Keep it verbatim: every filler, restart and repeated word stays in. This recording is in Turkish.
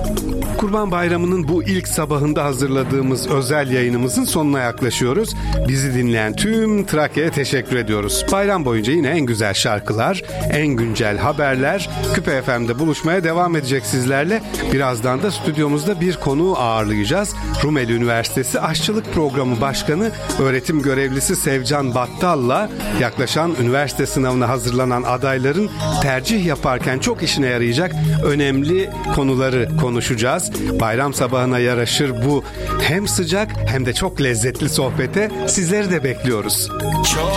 Kurban Bayramı'nın bu ilk sabahında hazırladığımız özel yayınımızın sonuna yaklaşıyoruz. Bizi dinleyen tüm Trakya'ya teşekkür ediyoruz. Bayram boyunca yine en güzel şarkılar, en güncel haberler Küpe F M'de buluşmaya devam edecek sizlerle. Birazdan da stüdyomuzda bir konuğu ağırlayacağız. Rumeli Üniversitesi Aşçılık Programı Başkanı Öğretim Görevlisi Sevcan Battal'la yaklaşan üniversite sınavına hazırlanan adayların tercih yaparken çok işine yarayacak önemli konuları konuşacağız. Bayram sabahına yaraşır bu hem sıcak hem de çok lezzetli sohbete sizleri de bekliyoruz.